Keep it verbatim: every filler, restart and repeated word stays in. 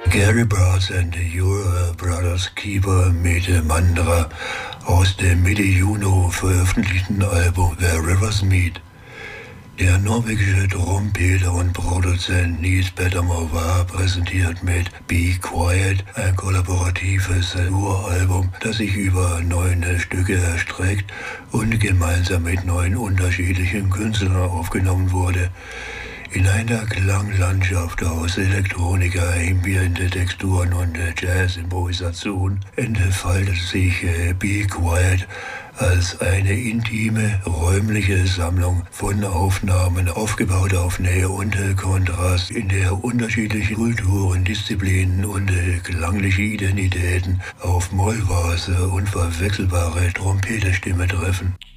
Gary Bartz and the Euro Brothers Keeper mit Mandra aus dem Mitte Juni veröffentlichten Album Where Rivers Meet. Der norwegische Trompeter und Produzent Nils Petter war präsentiert mit Be Quiet, ein kollaboratives Uralbum, das sich über neun Stücke erstreckt und gemeinsam mit neun unterschiedlichen Künstlern aufgenommen wurde. In einer Klanglandschaft aus Elektronika, ambiente Texturen und Jazz-Improvisation entfaltet sich Be Quiet als eine intime, räumliche Sammlung von Aufnahmen, aufgebaut auf Nähe und Kontrast, in der unterschiedliche Kulturen, Disziplinen und klangliche Identitäten auf Mollwase und verwechselbare Trompeterstimme treffen.